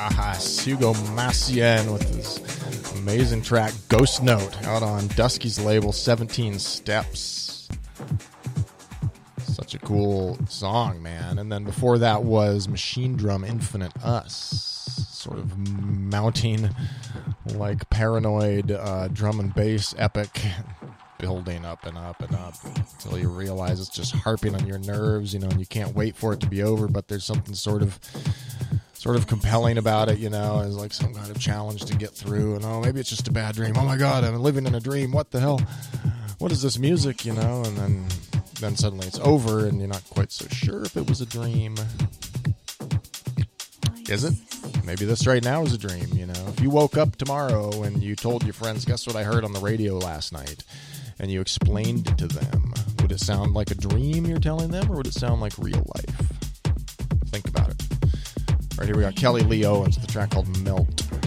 Hugo Massien with his amazing track Ghost Note out on Dusky's label 17 Steps. Such a cool song, man. And then before that was Machine Drum Infinite Us, sort of mounting like paranoid drum and bass epic, building up and up and up until you realize it's just harping on your nerves, you know, and you can't wait for it to be over, but there's something sort of compelling about it, you know, as like some kind of challenge to get through. And oh, maybe it's just a bad dream. Oh my God, I'm living in a dream. What the hell? What is this music, you know? And then suddenly it's over and you're not quite so sure if it was a dream. Is it? Maybe this right now is a dream, you know. If you woke up tomorrow and you told your friends, guess what I heard on the radio last night, and you explained it to them, would it sound like a dream you're telling them, or would it sound like real life? Think about it. Right here we got Kelly Lee Owens with a track called Melt.